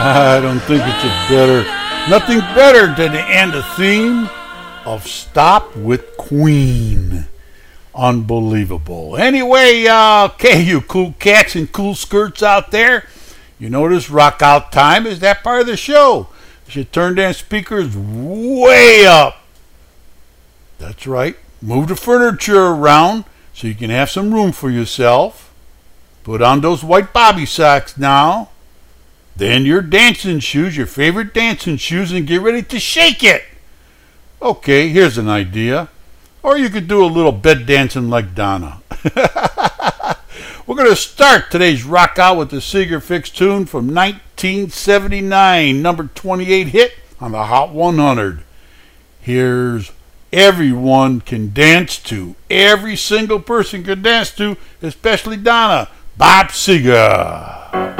I don't think nothing better than to end a theme of Stop with Queen. Unbelievable. Anyway, okay, you cool cats and cool skirts out there, you notice rock out time is that part of the show. You should turn them speakers way up. That's right. Move the furniture around so you can have some room for yourself. Put on those white bobby socks now. Then your dancing shoes, your favorite dancing shoes, and get ready to shake it. Okay, here's an idea. Or you could do a little bed dancing like Donna. We're going to start today's rock out with the Seeger Fix tune from 1979, number 28 hit on the Hot 100. Here's Everyone Can Dance To. Every single person can dance to, especially Donna. Bob Seger.